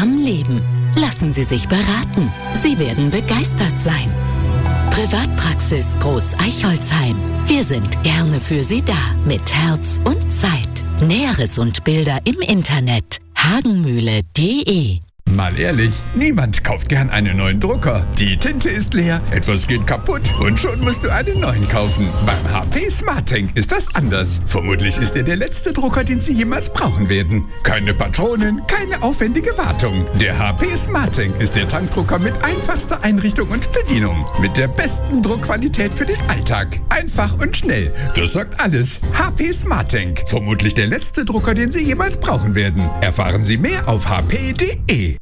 am Leben. Lassen Sie sich beraten. Sie werden begeistert sein. Privatpraxis Groß-Eichholzheim. Wir sind gerne für Sie da. Mit Herz und Zeit. Näheres und Bilder im Internet. hagenmühle.de. Mal ehrlich, niemand kauft gern einen neuen Drucker. Die Tinte ist leer, etwas geht kaputt und schon musst du einen neuen kaufen. Beim HP SmartTank ist das anders. Vermutlich ist er der letzte Drucker, den Sie jemals brauchen werden. Keine Patronen, keine aufwendige Wartung. Der HP SmartTank ist der Tankdrucker mit einfachster Einrichtung und Bedienung. Mit der besten Druckqualität für den Alltag. Einfach und schnell. Das sagt alles. HP SmartTank. Vermutlich der letzte Drucker, den Sie jemals brauchen werden. Erfahren Sie mehr auf hp.de.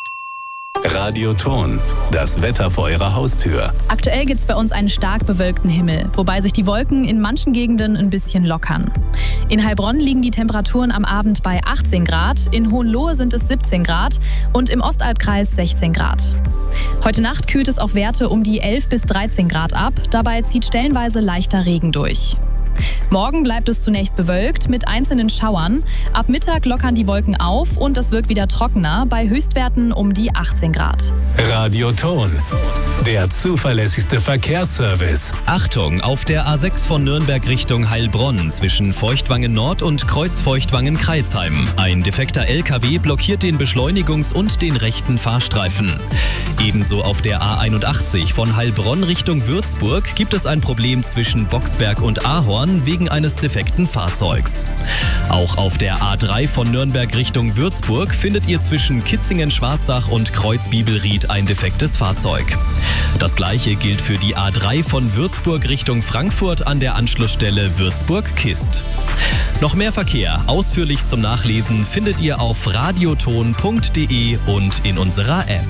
Radioton, das Wetter vor Ihrer Haustür. Aktuell gibt es bei uns einen stark bewölkten Himmel, wobei sich die Wolken in manchen Gegenden ein bisschen lockern. In Heilbronn liegen die Temperaturen am Abend bei 18 Grad, in Hohenlohe sind es 17 Grad und im Ostalbkreis 16 Grad. Heute Nacht kühlt es auf Werte um die 11 bis 13 Grad ab, dabei zieht stellenweise leichter Regen durch. Morgen bleibt es zunächst bewölkt mit einzelnen Schauern. Ab Mittag lockern die Wolken auf und es wird wieder trockener bei Höchstwerten um die 18 Grad. Radioton, der zuverlässigste Verkehrsservice. Achtung, auf der A6 von Nürnberg Richtung Heilbronn zwischen Feuchtwangen Nord und Kreuzfeuchtwangen-Kreilsheim. Ein defekter LKW blockiert den Beschleunigungs- und den rechten Fahrstreifen. Ebenso auf der A81 von Heilbronn Richtung Würzburg gibt es ein Problem zwischen Boxberg und Ahorn wegen eines defekten Fahrzeugs. Auch auf der A3 von Nürnberg Richtung Würzburg findet ihr zwischen Kitzingen-Schwarzach und Kreuzbibelried ein defektes Fahrzeug. Das gleiche gilt für die A3 von Würzburg Richtung Frankfurt an der Anschlussstelle Würzburg-Kist. Noch mehr Verkehr, ausführlich zum Nachlesen, findet ihr auf radioton.de und in unserer App.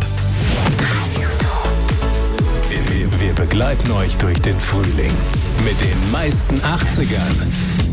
Wir begleiten euch durch den Frühling mit den meisten 80ern.